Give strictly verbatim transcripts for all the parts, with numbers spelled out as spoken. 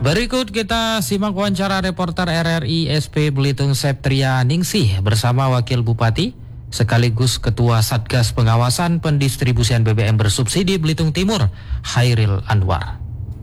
Berikut kita simak wawancara reporter R R I S P Belitung Septria Ningsih bersama Wakil Bupati sekaligus Ketua Satgas Pengawasan Pendistribusian B B M Bersubsidi Belitung Timur, Hairil Anwar.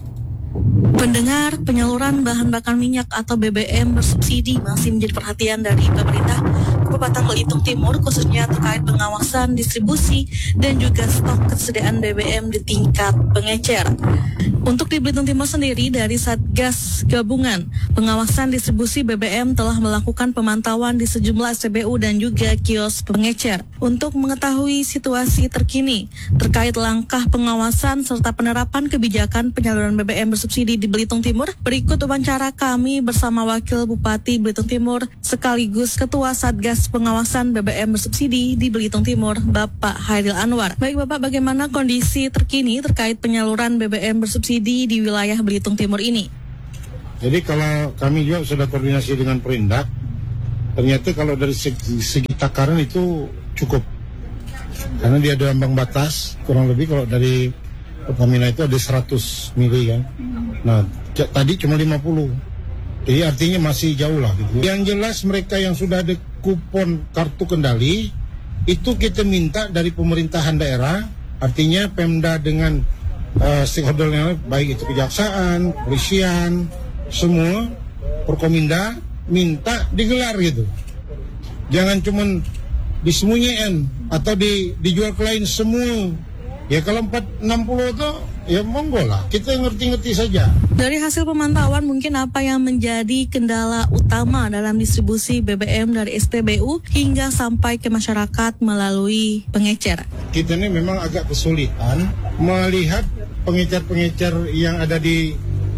Pendengar, penyaluran bahan bakar minyak atau B B M bersubsidi masih menjadi perhatian dari pemerintah Kabupaten Belitung Timur, khususnya terkait pengawasan distribusi dan juga stok ketersediaan B B M di tingkat pengecer. Untuk di Belitung Timur sendiri, dari Satgas Gabungan Pengawasan Distribusi B B M telah melakukan pemantauan di sejumlah S P B U dan juga kios pengecer untuk mengetahui situasi terkini terkait langkah pengawasan serta penerapan kebijakan penyaluran B B M bersubsidi di Belitung Timur. Berikut wawancara kami bersama Wakil Bupati Belitung Timur sekaligus Ketua Satgas Pengawasan B B M Bersubsidi di Belitung Timur, Bapak Hairil Anwar. Baik Bapak, bagaimana kondisi terkini terkait penyaluran B B M bersubsidi di wilayah Belitung Timur ini? Jadi kalau kami juga sudah koordinasi dengan Perindak, ternyata kalau dari segi, segi takaran itu cukup. Karena dia ada ambang batas, kurang lebih kalau dari Pertamina itu ada seratus mili kan. Nah, j- tadi cuma lima puluh. Jadi artinya masih jauh lah gitu. Yang jelas mereka yang sudah ada kupon kartu kendali, itu kita minta dari pemerintahan daerah, artinya Pemda dengan uh, stakeholdernya, baik itu kejaksaan, polisian, semua, Porkominda, minta digelar gitu. Jangan cuman disembunyikan atau di, dijual ke lain semua. Ya kalau empat enam puluh itu ya monggo lah, kita ngerti-ngerti saja. Dari hasil pemantauan, mungkin apa yang menjadi kendala utama dalam distribusi B B M dari S P B U hingga sampai ke masyarakat melalui pengecer? Kita ini memang agak kesulitan melihat pengecer-pengecer yang ada di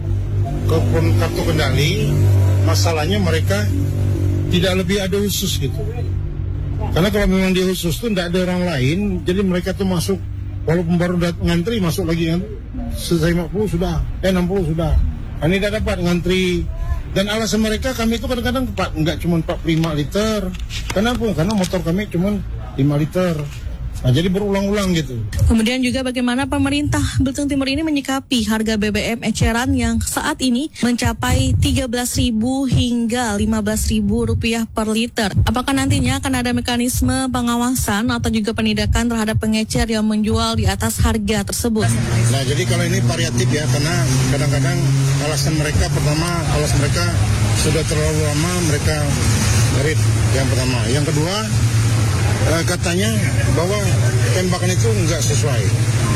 kupon kartu kendali. Masalahnya mereka tidak lebih ada khusus gitu. Karena kalau memang di khusus tuh tidak ada orang lain, jadi mereka tuh masuk. Walaupun baru dat- ngantri, masuk lagi kan, selesai lima puluh sudah, eh enam puluh sudah. Ini tidak dapat ngantri. Dan alasan mereka, kami itu kadang-kadang enggak cuma empat puluh lima liter. Kenapa? Karena motor kami cuma lima liter. Nah, jadi berulang-ulang gitu. Kemudian juga bagaimana pemerintah Belitung Timur ini menyikapi harga B B M eceran yang saat ini mencapai tiga belas ribu hingga lima belas ribu rupiah per liter. Apakah nantinya akan ada mekanisme pengawasan atau juga penindakan terhadap pengecer yang menjual di atas harga tersebut? Nah, jadi kalau ini variatif ya, karena kadang-kadang alasan mereka, pertama alasan mereka sudah terlalu lama mereka ngerit, yang pertama. Yang kedua, Uh, katanya bahwa tembakan itu enggak sesuai.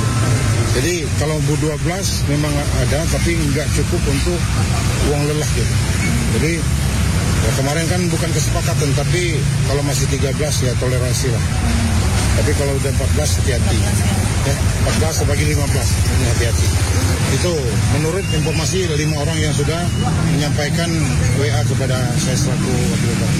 Jadi kalau Bu dua belas memang ada, tapi enggak cukup untuk uang lelah gitu. Jadi ya kemarin kan bukan kesepakatan, tapi kalau masih tiga belas ya toleransi lah. Tapi kalau udah empat belas hati-hati. Ya, empat belas bagi lima belas ini hati-hati. Itu menurut informasi lima orang yang sudah menyampaikan W A kepada saya selaku Wakil Bupati.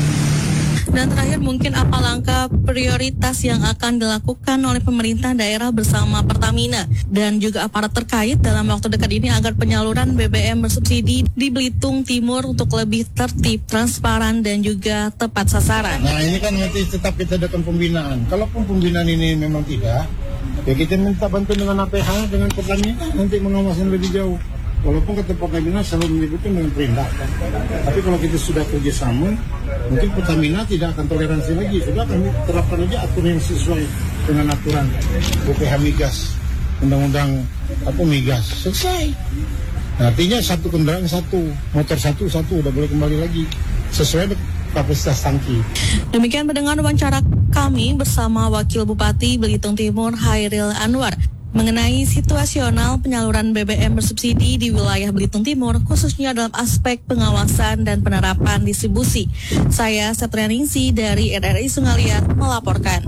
Dan terakhir, mungkin apa langkah prioritas yang akan dilakukan oleh pemerintah daerah bersama Pertamina dan juga aparat terkait dalam waktu dekat ini agar penyaluran B B M bersubsidi di Belitung Timur untuk lebih tertib, transparan, dan juga tepat sasaran? Nah, ini kan nanti tetap kita adakan pembinaan. Kalaupun pembinaan ini memang tidak, ya kita minta bantuan dengan A P H, dengan Pertamina nanti mengawasi lebih jauh. Walaupun kata Pertamina selalu menyebutkan dengan Perindak. Tapi kalau kita sudah kerjasama, mungkin Pertamina tidak akan toleransi lagi. Sudah kami terapkan aja aturan yang sesuai dengan aturan U P H Migas, Undang-Undang apa Migas. Selesai. Nah, artinya satu kendaraan satu, motor satu satu udah boleh kembali lagi sesuai dengan kapasitas tangki. Demikian pendengar wawancara kami bersama Wakil Bupati Belitung Timur, Hairil Anwar, mengenai situasional penyaluran B B M bersubsidi di wilayah Belitung Timur, khususnya dalam aspek pengawasan dan penerapan distribusi. Saya Septria Ningsih dari R R I Sungaliat melaporkan.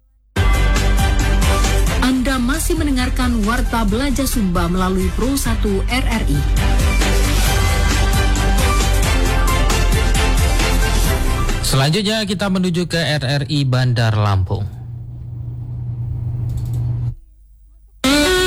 Anda masih mendengarkan Warta Belajar Sumba melalui Pro satu R R I. Selanjutnya kita menuju ke R R I Bandar Lampung.